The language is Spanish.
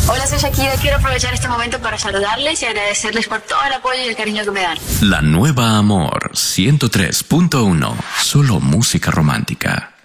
Hola, soy Shakira. Quiero aprovechar este momento para saludarles y agradecerles por todo el apoyo y el cariño que me dan. La nueva Amor 103.1. Solo música romántica.